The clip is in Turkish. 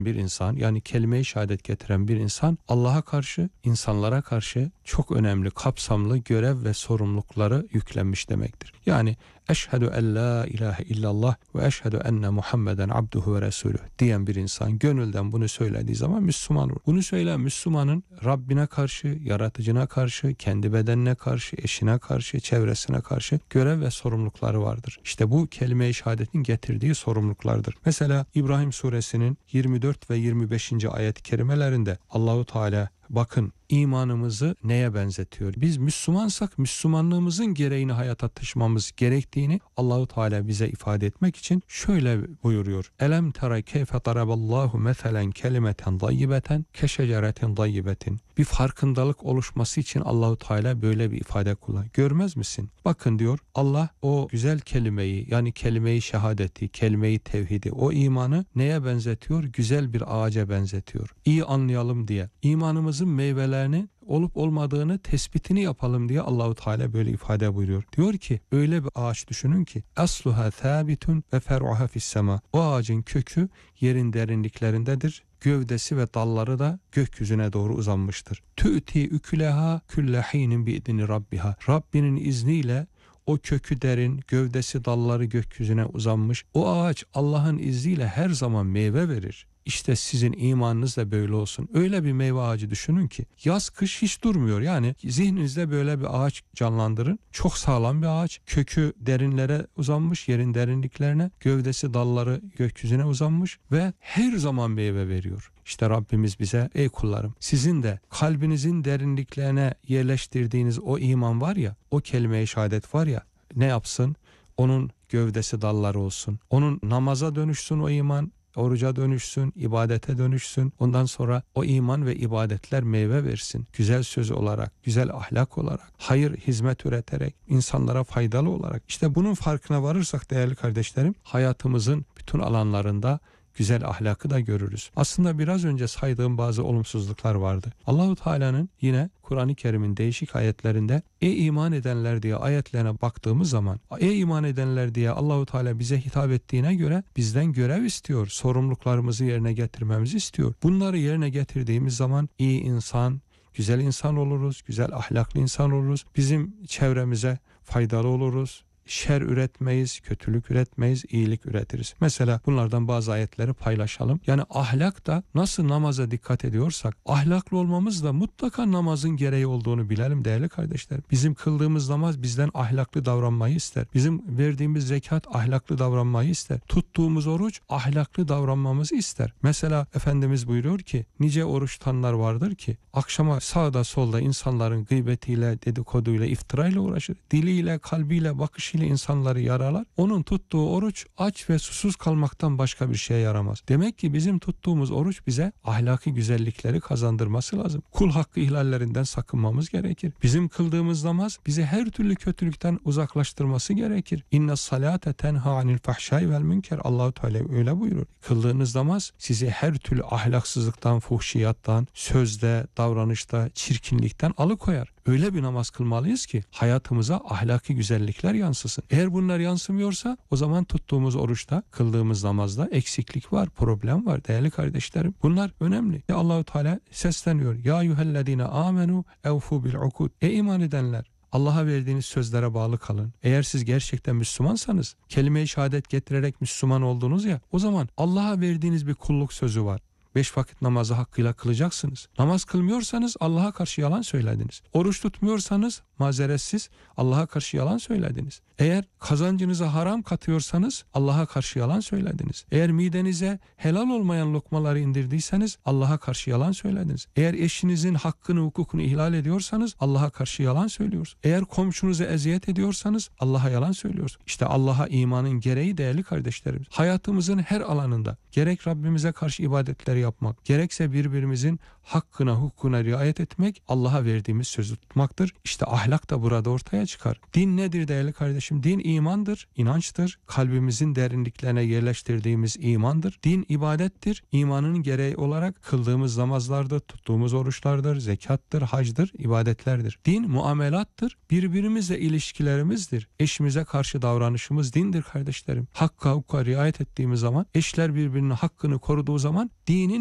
bir insan, yani kelime-i şehadet getiren bir insan Allah'a karşı, insanlara karşı çok önemli, kapsamlı görev ve sorumlulukları yüklenmiş demektir. Yani eşhedü en la ilahe illallah ve eşhedü enne Muhammeden abduhu ve resulüh diyen bir insan gönülden bunu söylediği zaman Müslüman olur. Bunu söyleyen Müslümanın Rabbine karşı, yaratıcına karşı, kendi bedenine karşı, eşine karşı, çevresine karşı görev ve sorumlulukları vardır. İşte bu kelime-i şehadetin getirdiği sorumluluklardır. Mesela İbrahim suresinin 24 ve 25. ayet-i kerimelerinde Allahu Teala bakın imanımızı neye benzetiyor? Biz Müslümansak Müslümanlığımızın gereğini hayata taşımamız gerektiğini Allahu Teala bize ifade etmek için şöyle buyuruyor. Elem tera keyfe daraballahu meselen kelimeten dayyibeten keşeceretin dayyibetin. Bir farkındalık oluşması için Allahu Teala böyle bir ifade kullanıyor. Görmez misin? Bakın diyor Allah o güzel kelimeyi, yani kelime-i şehadeti, kelime-i tevhidi, o imanı neye benzetiyor? Güzel bir ağaca benzetiyor. İyi anlayalım diye. İmanımızın meyvelerini olup olmadığını tespitini yapalım diye Allahu Teala böyle ifade buyuruyor. Diyor ki öyle bir ağaç düşünün ki asluha sabitun ve fer'uha fis sema. O ağacın kökü yerin derinliklerindedir. Gövdesi ve dalları da gökyüzüne doğru uzanmıştır. Tü'ti üküleha küllehinin bi'dini rabbiha. Rabbinin izniyle o kökü derin, gövdesi dalları gökyüzüne uzanmış. O ağaç Allah'ın izniyle her zaman meyve verir. İşte sizin imanınız da böyle olsun. Öyle bir meyve ağacı düşünün ki yaz kış hiç durmuyor. Yani zihninizde böyle bir ağaç canlandırın. Çok sağlam bir ağaç. Kökü derinlere uzanmış, yerin derinliklerine. Gövdesi dalları gökyüzüne uzanmış ve her zaman meyve veriyor. İşte Rabbimiz bize ey kullarım sizin de kalbinizin derinliklerine yerleştirdiğiniz o iman var ya, o kelime-i şehadet var ya, ne yapsın? Onun gövdesi dalları olsun. Onun namaza dönüşsün o iman. Oruca dönüşsün, ibadete dönüşsün. Ondan sonra o iman ve ibadetler meyve versin. Güzel söz olarak, güzel ahlak olarak, hayır, hizmet üreterek, insanlara faydalı olarak. İşte bunun farkına varırsak değerli kardeşlerim, hayatımızın bütün alanlarında güzel ahlakı da görürüz. Aslında biraz önce saydığım bazı olumsuzluklar vardı. Allahu Teala'nın yine Kur'an-ı Kerim'in değişik ayetlerinde ey iman edenler diye ayetlerine baktığımız zaman ey iman edenler diye Allahu Teala bize hitap ettiğine göre bizden görev istiyor. Sorumluluklarımızı yerine getirmemizi istiyor. Bunları yerine getirdiğimiz zaman iyi insan, güzel insan oluruz, güzel ahlaklı insan oluruz. Bizim çevremize faydalı oluruz. Şer üretmeyiz, kötülük üretmeyiz, iyilik üretiriz. Mesela bunlardan bazı ayetleri paylaşalım. Yani ahlak da nasıl namaza dikkat ediyorsak, ahlaklı olmamız da mutlaka namazın gereği olduğunu bilelim değerli kardeşlerim. Bizim kıldığımız namaz bizden ahlaklı davranmayı ister. Bizim verdiğimiz zekat ahlaklı davranmayı ister. Tuttuğumuz oruç ahlaklı davranmamızı ister. Mesela Efendimiz buyuruyor ki, nice oruç tutanlar vardır ki akşama sağda solda insanların gıybetiyle, dedikoduyla, iftirayla uğraşır. Diliyle, kalbiyle, bakışıyla insanları yaralar. Onun tuttuğu oruç aç ve susuz kalmaktan başka bir şeye yaramaz. Demek ki bizim tuttuğumuz oruç bize ahlaki güzellikleri kazandırması lazım. Kul hakkı ihlallerinden sakınmamız gerekir. Bizim kıldığımız namaz bizi her türlü kötülükten uzaklaştırması gerekir. İnne salate tenha anil fahşai vel münker. Allahu Teala öyle buyurur. Kıldığınız namaz sizi her türlü ahlaksızlıktan, fuhşiyattan, sözde, davranışta, çirkinlikten alıkoyar. Öyle bir namaz kılmalıyız ki hayatımıza ahlaki güzellikler yansısın. Eğer bunlar yansımıyorsa o zaman tuttuğumuz oruçta, kıldığımız namazda eksiklik var, problem var değerli kardeşlerim. Bunlar önemli. Allahu Teala sesleniyor. Ya eyyühellezine amenu evfu bil ukud. Ey iman edenler, Allah'a verdiğiniz sözlere bağlı kalın. Eğer siz gerçekten Müslümansanız, kelime-i şehadet getirerek Müslüman oldunuz ya, o zaman Allah'a verdiğiniz bir kulluk sözü var. 5 vakit namazı hakkıyla kılacaksınız. Namaz kılmıyorsanız Allah'a karşı yalan söylediniz. Oruç tutmuyorsanız mazeretsiz Allah'a karşı yalan söylediniz. Eğer kazancınıza haram katıyorsanız Allah'a karşı yalan söylediniz. Eğer midenize helal olmayan lokmaları indirdiyseniz Allah'a karşı yalan söylediniz. Eğer eşinizin hakkını, hukukunu ihlal ediyorsanız Allah'a karşı yalan söylüyorsunuz. Eğer komşunuza eziyet ediyorsanız Allah'a yalan söylüyorsunuz. İşte Allah'a imanın gereği değerli kardeşlerim. Hayatımızın her alanında gerek Rabbimize karşı ibadetleri yapmak, gerekse birbirimizin hakkına, hukukuna riayet etmek, Allah'a verdiğimiz sözü tutmaktır. İşte ahlak da burada ortaya çıkar. Din nedir değerli kardeşim? Din imandır, inançtır. Kalbimizin derinliklerine yerleştirdiğimiz imandır. Din ibadettir. İmanın gereği olarak kıldığımız namazlardır, tuttuğumuz oruçlardır, zekattır, hacdır, ibadetlerdir. Din muamelattır. Birbirimizle ilişkilerimizdir. Eşimize karşı davranışımız dindir kardeşlerim. Hakka, hukuka riayet ettiğimiz zaman, eşler birbirinin hakkını koruduğu zaman dinin